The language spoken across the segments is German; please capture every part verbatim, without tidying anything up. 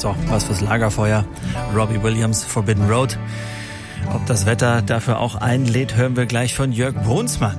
So, was fürs Lagerfeuer. Robbie Williams, Forbidden Road. Ob das Wetter dafür auch einlädt, hören wir gleich von Jörg Brunsmann.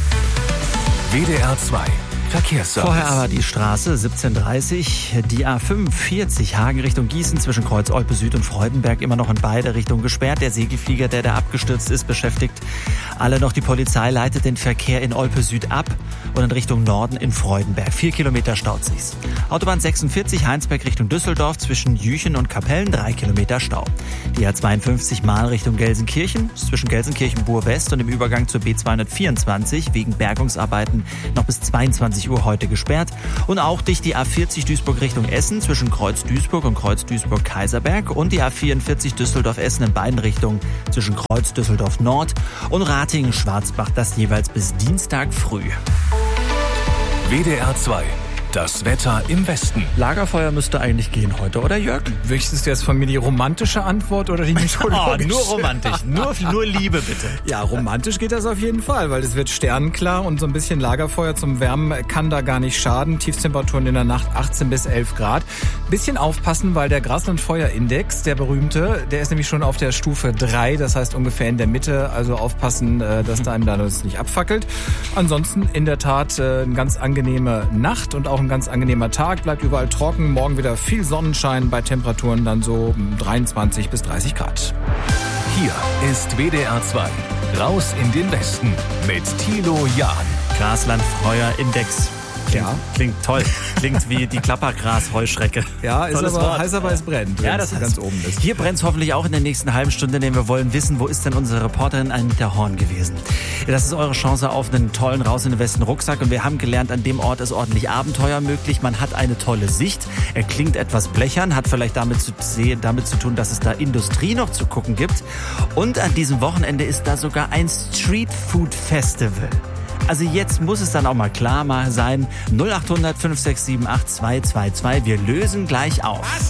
W D R zwei Verkehrsservice. Vorher aber die Straße, siebzehn Uhr dreißig, die A fünfundvierzig, Hagen Richtung Gießen, zwischen Kreuz Olpe Süd und Freudenberg, immer noch in beide Richtungen gesperrt. Der Segelflieger, der da abgestürzt ist, beschäftigt alle noch. Die Polizei leitet den Verkehr in Olpe Süd ab und in Richtung Norden in Freudenberg. Vier Kilometer staut sich's. Autobahn sechsundvierzig, Heinsberg Richtung Düsseldorf, zwischen Jüchen und Kapellen, drei Kilometer Stau. Die A zweiundfünfzig, Mahl Richtung Gelsenkirchen, zwischen Gelsenkirchen Buhr West und im Übergang zur B zweihundertvierundzwanzig, wegen Bergungsarbeiten noch bis zweiundzwanzig Uhr heute gesperrt. Und auch dicht die A vierzig Duisburg Richtung Essen, zwischen Kreuz Duisburg und Kreuz Duisburg-Kaiserberg, und die A vierundvierzig Düsseldorf-Essen in beiden Richtungen, zwischen Kreuz Düsseldorf Nord und Ratingen-Schwarzbach, das jeweils bis Dienstag früh. W D R zwei. Das Wetter im Westen. Lagerfeuer müsste eigentlich gehen heute, oder Jörg? Möchtest du jetzt von mir die romantische Antwort oder die mythologische? Oh, nur romantisch, nur, nur Liebe bitte. Ja, romantisch geht das auf jeden Fall, weil es wird sternenklar und so ein bisschen Lagerfeuer zum Wärmen kann da gar nicht schaden. Tiefstemperaturen in der Nacht achtzehn bis elf Grad. Bisschen aufpassen, weil der Graslandfeuerindex, der berühmte, der ist nämlich schon auf der Stufe drei, das heißt ungefähr in der Mitte. Also aufpassen, dass da einem da das nicht abfackelt. Ansonsten in der Tat eine ganz angenehme Nacht und auch ein ganz angenehmer Tag, bleibt überall trocken, morgen wieder viel Sonnenschein bei Temperaturen dann so dreiundzwanzig bis dreißig Grad. Hier ist W D R zwei. Raus in den Westen mit Thilo Jahn. Graslandfeuerindex. Klingt, Ja. klingt toll. Klingt wie die Klappergras-Heuschrecke. Ja, ist Tolles aber Wort. heiß, aber es brennt, Ja, wenn das es heißt, ganz oben ist. Hier brennt es hoffentlich auch in der nächsten halben Stunde, denn wir wollen wissen, wo ist denn unsere Reporterin Anita Horn gewesen? Das ist eure Chance auf einen tollen Raus in den Westen Rucksack, und wir haben gelernt, an dem Ort ist ordentlich Abenteuer möglich. Man hat eine tolle Sicht. Er klingt etwas blechern, hat vielleicht damit zu, sehen, damit zu tun, dass es da Industrie noch zu gucken gibt. Und an diesem Wochenende ist da sogar ein Street Food Festival. Also jetzt muss es dann auch mal klar mal sein. null acht hundert fünf sechs sieben acht zwei zwei zwei. Wir lösen gleich auf.